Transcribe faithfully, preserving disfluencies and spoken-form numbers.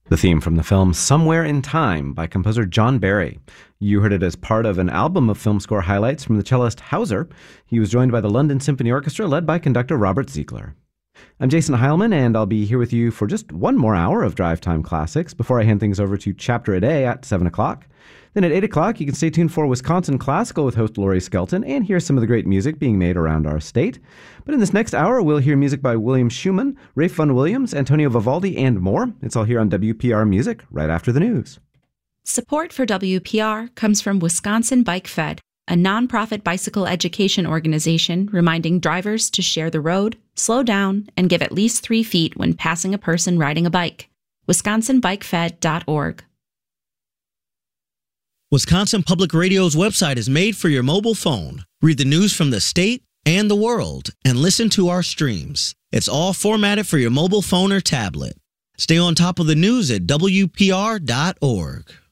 The theme from the film Somewhere in Time by composer John Barry. You heard it as part of an album of film score highlights from the cellist Hauser. He was joined by the London Symphony Orchestra led by conductor Robert Ziegler. I'm Jason Heilman, and I'll be here with you for just one more hour of Drive Time Classics before I hand things over to Chapter a Day at seven o'clock. Then at eight o'clock, you can stay tuned for Wisconsin Classical with host Lori Skelton and hear some of the great music being made around our state. But in this next hour, we'll hear music by William Schumann, Rafe Vaughan Williams, Antonio Vivaldi, and more. It's all here on W P R Music right after the news. Support for W P R comes from Wisconsin Bike Fed, a nonprofit bicycle education organization reminding drivers to share the road, slow down, and give at least three feet when passing a person riding a bike. wisconsin bike fed dot org. Wisconsin Public Radio's website is made for your mobile phone. Read the news from the state and the world and listen to our streams. It's all formatted for your mobile phone or tablet. Stay on top of the news at W P R dot org.